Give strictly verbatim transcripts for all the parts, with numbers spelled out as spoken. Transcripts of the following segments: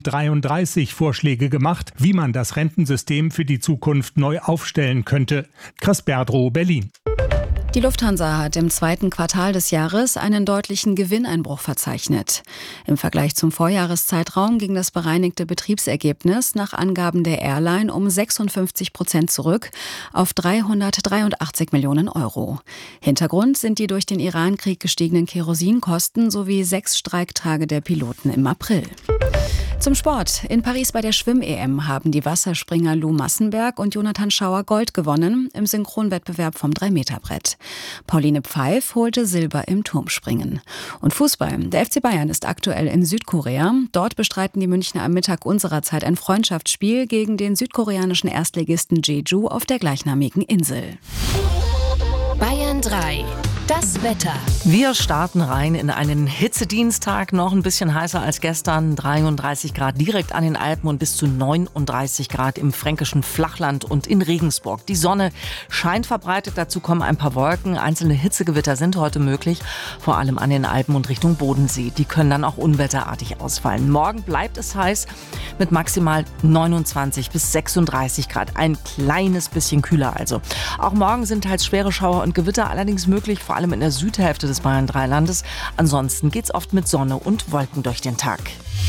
dreiunddreißig Vorschläge gemacht, wie man das Rentensystem für die Zukunft neu aufstellen könnte. Chris Berdrow, Berlin. Die Lufthansa hat im zweiten Quartal des Jahres einen deutlichen Gewinneinbruch verzeichnet. Im Vergleich zum Vorjahreszeitraum ging das bereinigte Betriebsergebnis nach Angaben der Airline um sechsundfünfzig Prozent zurück auf dreihundertdreiundachtzig Millionen Euro. Hintergrund sind die durch den Irankrieg gestiegenen Kerosinkosten sowie sechs Streiktage der Piloten im April. Zum Sport. In Paris bei der Schwimm-E M haben die Wasserspringer Lou Massenberg und Jonathan Schauer Gold gewonnen im Synchronwettbewerb vom drei Meter Brett. Pauline Pfeif holte Silber im Turmspringen. Und Fußball. Der F C Bayern ist aktuell in Südkorea. Dort bestreiten die Münchner am Mittag unserer Zeit ein Freundschaftsspiel gegen den südkoreanischen Erstligisten Jeju auf der gleichnamigen Insel. Bayern drei. Das Wetter. Wir starten rein in einen Hitzedienstag, noch ein bisschen heißer als gestern, dreiunddreißig Grad direkt an den Alpen und bis zu neununddreißig Grad im fränkischen Flachland und in Regensburg. Die Sonne scheint verbreitet, dazu kommen ein paar Wolken. Einzelne Hitzegewitter sind heute möglich, vor allem an den Alpen und Richtung Bodensee. Die können dann auch unwetterartig ausfallen. Morgen bleibt es heiß mit maximal neunundzwanzig bis sechsunddreißig Grad. Ein kleines bisschen kühler also. Auch morgen sind teils schwere Schauer und Gewitter allerdings möglich, vor allem in der Südhälfte des Bayern drei Landes. Ansonsten geht's oft mit Sonne und Wolken durch den Tag.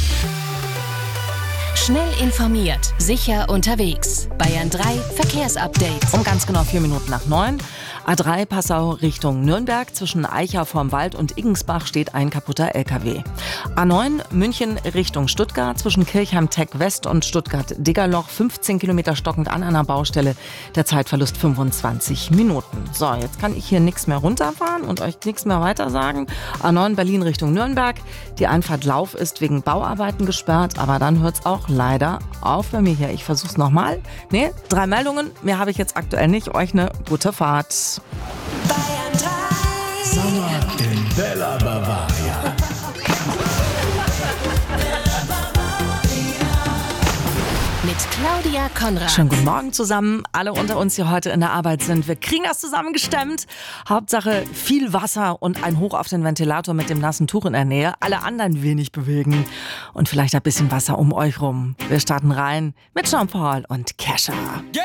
Schnell informiert, sicher unterwegs. Bayern drei Verkehrsupdate. Um ganz genau vier Minuten nach neun. A drei Passau Richtung Nürnberg. Zwischen Eicha vorm Wald und Iggensbach steht ein kaputter L K W. A neun München Richtung Stuttgart. Zwischen Kirchheim-Tech West und Stuttgart-Diggerloch. fünfzehn Kilometer stockend an einer Baustelle. Der Zeitverlust fünfundzwanzig Minuten. So, jetzt kann ich hier nichts mehr runterfahren und euch nichts mehr weiter sagen. A neun Berlin Richtung Nürnberg. Die Einfahrt Lauf ist wegen Bauarbeiten gesperrt. Aber dann hört es auch leider auf bei mir hier. Ich versuch's nochmal. Nee, drei Meldungen. Mehr habe ich jetzt aktuell nicht. Euch eine gute Fahrt. Bayern drei. Sommer in Bella Bavaria. Mit Claudia Konrad. Schönen guten Morgen zusammen. Alle unter uns, die heute in der Arbeit sind. Wir kriegen das zusammen gestemmt. Hauptsache viel Wasser und ein Hoch auf den Ventilator mit dem nassen Tuch in der Nähe. Alle anderen wenig bewegen. Und vielleicht ein bisschen Wasser um euch rum. Wir starten rein mit Jean-Paul und Kesha.